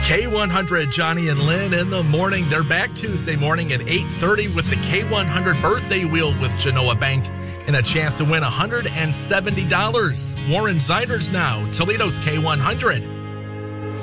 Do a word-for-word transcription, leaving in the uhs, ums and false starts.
K one hundred, Johnny and Lynn in the morning. They're back Tuesday morning at eight thirty with the K one hundred birthday wheel with Genoa Bank and a chance to win one hundred seventy dollars. Warren Ziders now, Toledo's K one hundred.